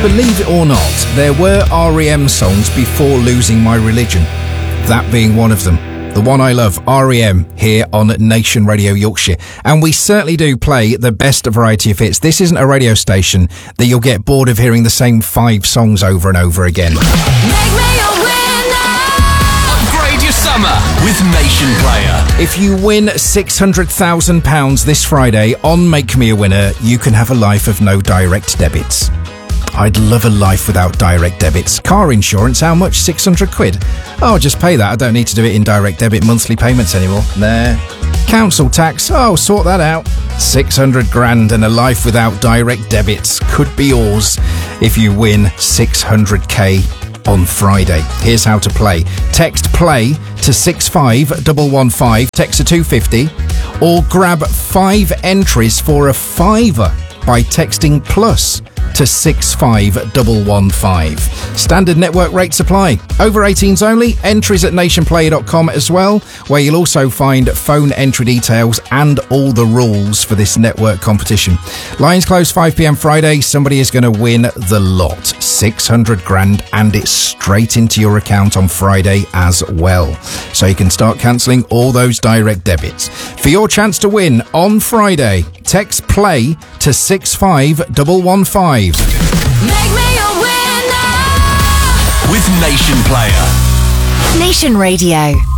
Believe it or not, there were REM songs before losing my religion. That being one of them. The one I love, REM, here on Nation Radio Yorkshire. And we certainly do play the best variety of hits. This isn't a radio station that you'll get bored of hearing the same 5 songs over and over again. Make me a winner! Upgrade your summer with Nation Player. If you win £600,000 this Friday on Make Me a Winner, you can have a life of no direct debits. I'd love a life without direct debits. Car insurance, how much? 600 quid. Oh, just pay that. I don't need to do it in direct debit monthly payments anymore. There. Council tax. Oh, sort that out. 600 grand and a life without direct debits could be yours if you win 600k on Friday. Here's how to play. Text play to 65115, text to 250, or grab 5 entries for a fiver by texting plus to 65115. Standard network rates apply. Over 18s only. Entries at nationplayer.com as well, where you'll also find phone entry details and all the rules for this network competition. Lines close 5 p.m. Friday. Somebody is going to win the lot. 600 grand, and it's straight into your account on Friday as well. So you can start cancelling all those direct debits. For your chance to win on Friday, text play to 65115. Make me a winner with Nation Player. Nation Radio.